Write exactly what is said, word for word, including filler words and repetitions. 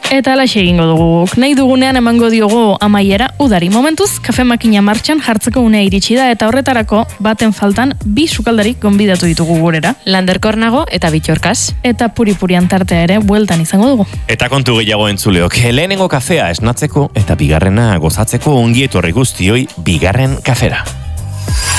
Eta alaxe egingo dugu. Nahi dugunean emango diogo amaiera udari. Momentuz, kafe makina martxan jartzeko unea iritsi da eta horretarako baten faltan bi sukaldarik gonbidatu ditugu gurera. Lander Kornago eta Bitxorkaz. Eta puri-purian tartea ere bueltan izango dugu. Eta kontu gehiago entzuleok, lehenengo kafea esnatzeko eta bigarrena gozatzeko ongi etorri guztioi bigarren kafera.